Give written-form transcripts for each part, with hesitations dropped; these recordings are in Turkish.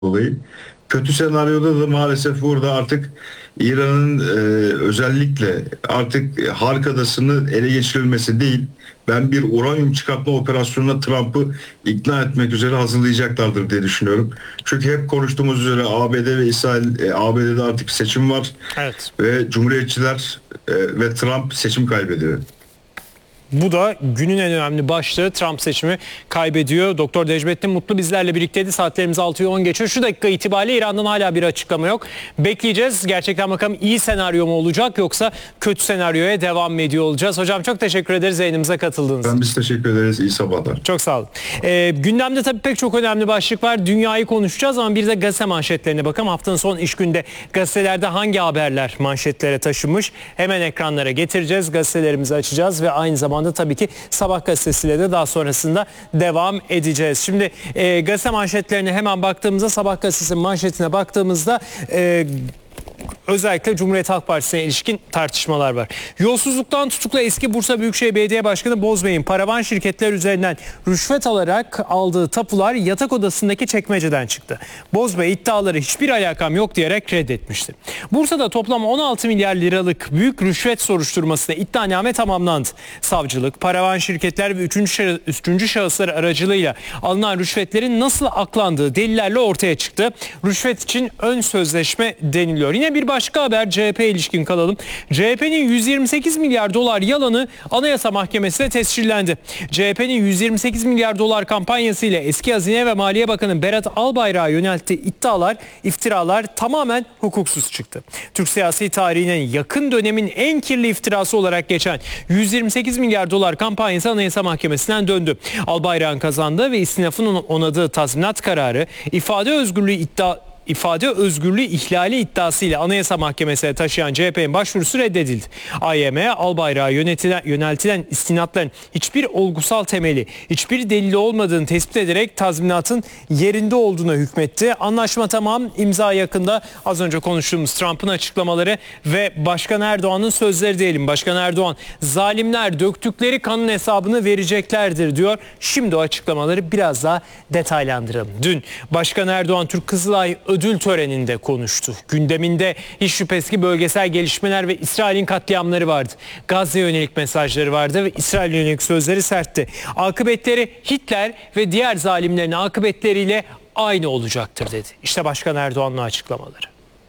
dolayı. Kötü senaryoda da maalesef burada artık İran'ın özellikle artık Hark Adası'nı ele geçirilmesi değil, ben bir uranyum çıkartma operasyonuna Trump'ı ikna etmek üzere hazırlayacaklardır diye düşünüyorum. Çünkü hep konuştuğumuz üzere ABD ve İsrail, ABD'de artık seçim var. Evet. Ve Cumhuriyetçiler ve Trump seçim kaybediyor. Bu da günün en önemli başlığı. Trump seçimi kaybediyor. Doktor Necmettin Mutlu bizlerle birlikteydi. Saatlerimiz 6'yı 10 geçiyor. Şu dakika itibariyle İran'dan hala bir açıklama yok. Bekleyeceğiz. Gerçekten bakalım iyi senaryo mu olacak yoksa kötü senaryoya devam mı ediyor olacağız? Hocam çok teşekkür ederiz yayınımıza katıldığınız için. Biz teşekkür ederiz. İyi sabahlar. Çok sağ olun. Gündemde tabii pek çok önemli başlık var. Dünyayı konuşacağız ama bir de gazete manşetlerine bakalım. Haftanın son iş günde gazetelerde hangi haberler manşetlere taşınmış? Hemen ekranlara getireceğiz. Gazetelerimizi açacağız ve aynı zamanda tabii ki Sabah gazetesiyle de daha sonrasında devam edeceğiz. Şimdi gazete manşetlerine hemen baktığımızda Sabah gazetesinin manşetine baktığımızda özellikle Cumhuriyet Halk Partisi'ne ilişkin tartışmalar var. Yolsuzluktan tutuklu eski Bursa Büyükşehir Belediye Başkanı Bozbey'in paravan şirketler üzerinden rüşvet alarak aldığı tapular yatak odasındaki çekmeceden çıktı. Bozbey iddiaları hiçbir alakam yok diyerek reddetmişti. Bursa'da toplam 16 milyar liralık büyük rüşvet soruşturmasına iddianame tamamlandı. Savcılık, paravan şirketler ve üçüncü şahıslar aracılığıyla alınan rüşvetlerin nasıl aklandığı delillerle ortaya çıktı. Rüşvet için ön sözleşme deniliyor. Yine bir başka haber, CHP'ye ilişkin kalalım. CHP'nin 128 milyar dolar yalanı Anayasa Mahkemesi'ne tescillendi. CHP'nin 128 milyar dolar kampanyasıyla eski Hazine ve Maliye Bakanı Berat Albayrak'a yönelttiği iddialar, iftiralar tamamen hukuksuz çıktı. Türk siyasi tarihinin yakın dönemin en kirli iftirası olarak geçen 128 milyar dolar kampanyası Anayasa Mahkemesi'nden döndü. Albayrak'ın kazandığı ve istinafın onadığı tazminat kararı ifade özgürlüğü ihlali iddiasıyla Anayasa Mahkemesi'ne taşıyan CHP'nin başvurusu reddedildi. AYM, Albayrak'a yöneltilen istinatların hiçbir olgusal temeli, hiçbir delili olmadığını tespit ederek tazminatın yerinde olduğuna hükmetti. Anlaşma tamam, imza yakında. Az önce konuştuğumuz Trump'ın açıklamaları ve Başkan Erdoğan'ın sözleri diyelim. Başkan Erdoğan, zalimler döktükleri kanın hesabını vereceklerdir diyor. Şimdi o açıklamaları biraz daha detaylandıralım. Dün Başkan Erdoğan Türk Kızılay ödül töreninde konuştu. Gündeminde hiç şüphesiz ki bölgesel gelişmeler ve İsrail'in katliamları vardı. Gazze'ye yönelik mesajları vardı ve İsrail'e yönelik sözleri sertti. Akıbetleri Hitler ve diğer zalimlerin akıbetleriyle aynı olacaktır dedi. İşte Başkan Erdoğan'ın açıklamaları.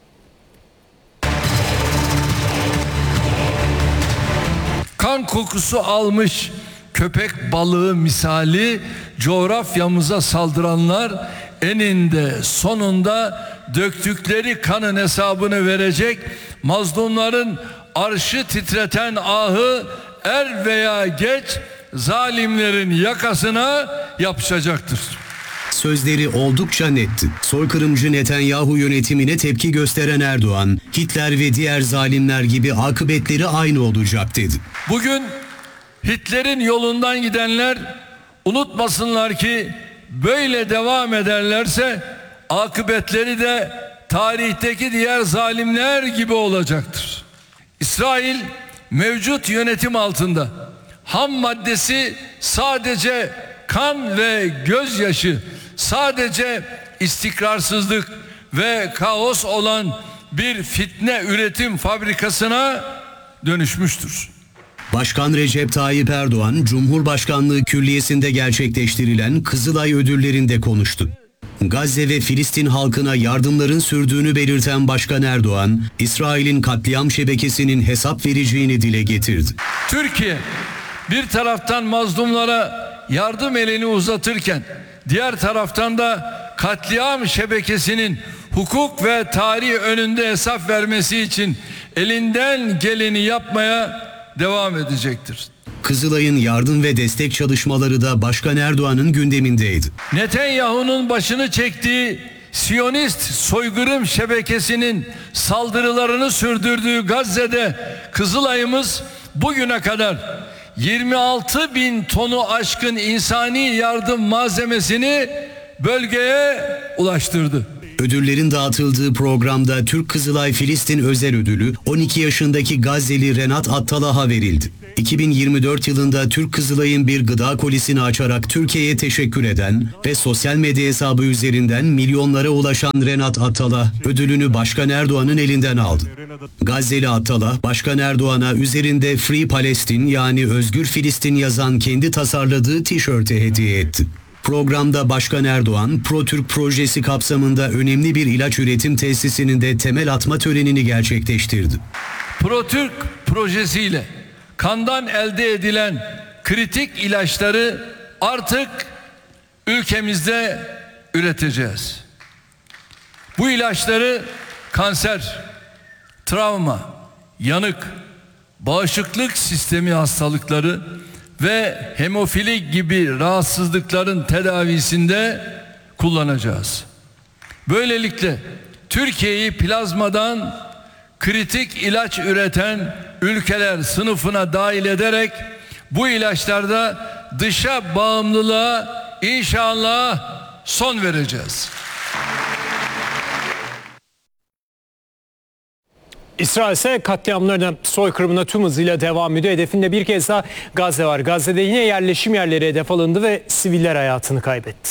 Kan kokusu almış köpek balığı misali coğrafyamıza saldıranlar eninde sonunda döktükleri kanın hesabını verecek, mazlumların arşı titreten ahı er veya geç zalimlerin yakasına yapışacaktır. Sözleri oldukça netti. Soykırımcı Netanyahu yönetimine tepki gösteren Erdoğan, Hitler ve diğer zalimler gibi akıbetleri aynı olacak dedi. Bugün Hitler'in yolundan gidenler unutmasınlar ki böyle devam ederlerse akıbetleri de tarihteki diğer zalimler gibi olacaktır. İsrail mevcut yönetim altında ham maddesi sadece kan ve gözyaşı, sadece istikrarsızlık ve kaos olan bir fitne üretim fabrikasına dönüşmüştür. Başkan Recep Tayyip Erdoğan, Cumhurbaşkanlığı Külliyesi'nde gerçekleştirilen Kızılay ödüllerinde konuştu. Gazze ve Filistin halkına yardımların sürdüğünü belirten Başkan Erdoğan, İsrail'in katliam şebekesinin hesap vereceğini dile getirdi. Türkiye bir taraftan mazlumlara yardım elini uzatırken diğer taraftan da katliam şebekesinin hukuk ve tarih önünde hesap vermesi için elinden geleni yapmaya devam edecektir. Kızılay'ın yardım ve destek çalışmaları da Başkan Erdoğan'ın gündemindeydi. Netanyahu'nun başını çektiği Siyonist soykırım şebekesinin saldırılarını sürdürdüğü Gazze'de Kızılay'ımız bugüne kadar 26 bin tonu aşkın insani yardım malzemesini bölgeye ulaştırdı. Ödüllerin dağıtıldığı programda Türk Kızılay Filistin Özel Ödülü 12 yaşındaki Gazze'li Renat Attalah'a verildi. 2024 yılında Türk Kızılay'ın bir gıda kolisini açarak Türkiye'ye teşekkür eden ve sosyal medya hesabı üzerinden milyonlara ulaşan Renat Attalah ödülünü Başkan Erdoğan'ın elinden aldı. Gazze'li Attalah, Başkan Erdoğan'a üzerinde Free Palestine yani Özgür Filistin yazan kendi tasarladığı tişörtü hediye etti. Programda Başkan Erdoğan, ProTürk projesi kapsamında önemli bir ilaç üretim tesisinin de temel atma törenini gerçekleştirdi. ProTürk projesiyle kandan elde edilen kritik ilaçları artık ülkemizde üreteceğiz. Bu ilaçları kanser, travma, yanık, bağışıklık sistemi hastalıkları ve hemofili gibi rahatsızlıkların tedavisinde kullanacağız. Böylelikle Türkiye'yi plazmadan kritik ilaç üreten ülkeler sınıfına dahil ederek bu ilaçlarda dışa bağımlılığa inşallah son vereceğiz. İsrail ise katliamlarına, soykırımına tüm hızıyla devam ediyor. Hedefinde bir kez daha Gazze var. Gazze'de yine yerleşim yerleri hedef alındı ve siviller hayatını kaybetti.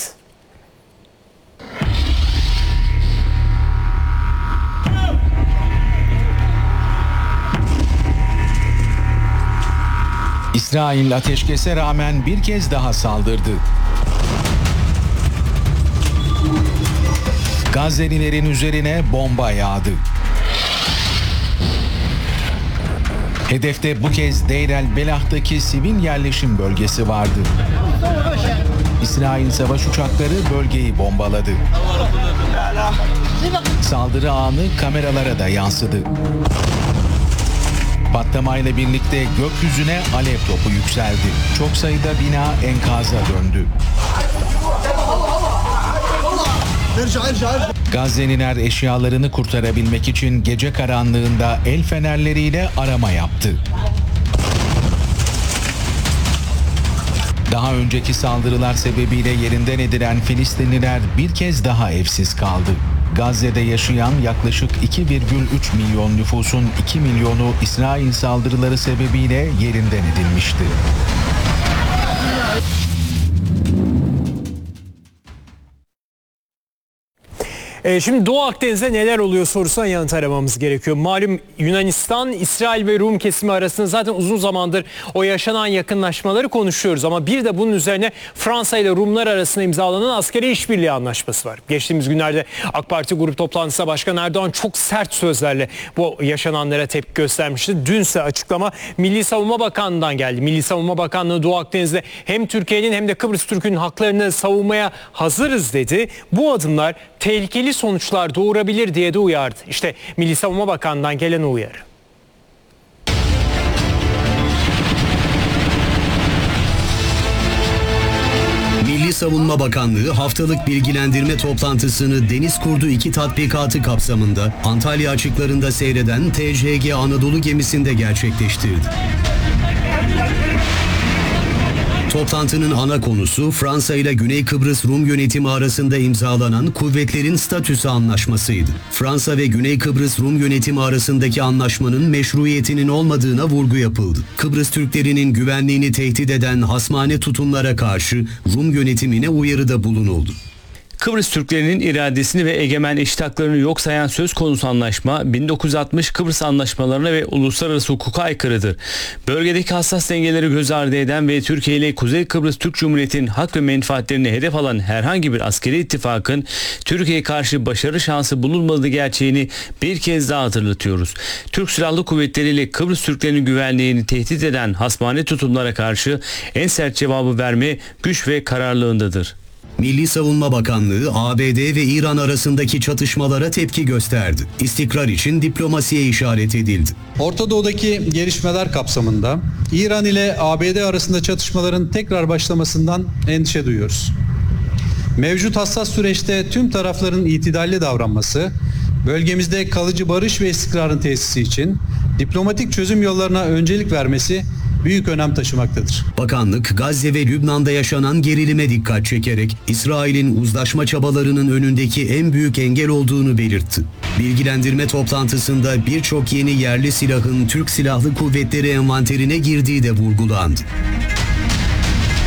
İsrail ateşkese rağmen bir kez daha saldırdı. Gazze'lilerin üzerine bomba yağdı. Hedefte bu kez Deir el-Belah'taki sivil yerleşim bölgesi vardı. İsrail savaş uçakları bölgeyi bombaladı. Saldırı anı kameralara da yansıdı. Patlamayla birlikte gökyüzüne alev topu yükseldi. Çok sayıda bina enkaza döndü. Gazze'liler eşyalarını kurtarabilmek için gece karanlığında el fenerleriyle arama yaptı. Daha önceki saldırılar sebebiyle yerinden edilen Filistinliler bir kez daha evsiz kaldı. Gazze'de yaşayan yaklaşık 2,3 milyon nüfusun 2 milyonu İsrail saldırıları sebebiyle yerinden edilmişti. Şimdi Doğu Akdeniz'de neler oluyor sorusuna yanıt aramamız gerekiyor. Malum Yunanistan, İsrail ve Rum kesimi arasında zaten uzun zamandır o yaşanan yakınlaşmaları konuşuyoruz. Ama bir de bunun üzerine Fransa ile Rumlar arasında imzalanan askeri işbirliği anlaşması var. Geçtiğimiz günlerde AK Parti grup toplantısında Başkan Erdoğan çok sert sözlerle bu yaşananlara tepki göstermişti. Dünse açıklama Milli Savunma Bakanlığı'ndan geldi. Milli Savunma Bakanlığı Doğu Akdeniz'de hem Türkiye'nin hem de Kıbrıs Türk'ünün haklarını savunmaya hazırız dedi. Bu adımlar tehlikeli sonuçlar doğurabilir diye de uyardı. İşte Milli Savunma Bakanlığı'ndan gelen uyarı. Milli Savunma Bakanlığı haftalık bilgilendirme toplantısını Deniz Kurdu 2 tatbikatı kapsamında Antalya açıklarında seyreden TCG Anadolu gemisinde gerçekleştirdi. Toplantının ana konusu Fransa ile Güney Kıbrıs Rum yönetimi arasında imzalanan kuvvetlerin statüsü anlaşmasıydı. Fransa ve Güney Kıbrıs Rum yönetimi arasındaki anlaşmanın meşruiyetinin olmadığına vurgu yapıldı. Kıbrıs Türklerinin güvenliğini tehdit eden hasmane tutumlara karşı Rum yönetimine uyarıda bulunuldu. Kıbrıs Türklerinin iradesini ve egemen eşit haklarını yok sayan söz konusu anlaşma 1960 Kıbrıs anlaşmalarına ve uluslararası hukuka aykırıdır. Bölgedeki hassas dengeleri göz ardı eden ve Türkiye ile Kuzey Kıbrıs Türk Cumhuriyeti'nin hak ve menfaatlerini hedef alan herhangi bir askeri ittifakın Türkiye'ye karşı başarı şansı bulunmadığı gerçeğini bir kez daha hatırlatıyoruz. Türk Silahlı Kuvvetleri ile Kıbrıs Türklerinin güvenliğini tehdit eden hasmane tutumlara karşı en sert cevabı verme güç ve kararlılığındadır. Milli Savunma Bakanlığı, ABD ve İran arasındaki çatışmalara tepki gösterdi. İstikrar için diplomasiye işaret edildi. Orta Doğu'daki gelişmeler kapsamında İran ile ABD arasında çatışmaların tekrar başlamasından endişe duyuyoruz. Mevcut hassas süreçte tüm tarafların itidalli davranması, bölgemizde kalıcı barış ve istikrarın tesisi için diplomatik çözüm yollarına öncelik vermesi büyük önem taşımaktadır. Bakanlık Gazze ve Lübnan'da yaşanan gerilime dikkat çekerek İsrail'in uzlaşma çabalarının önündeki en büyük engel olduğunu belirtti. Bilgilendirme toplantısında birçok yeni yerli silahın Türk Silahlı Kuvvetleri envanterine girdiği de vurgulandı.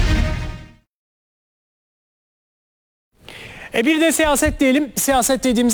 Bir de siyaset diyelim. Siyaset dediğimiz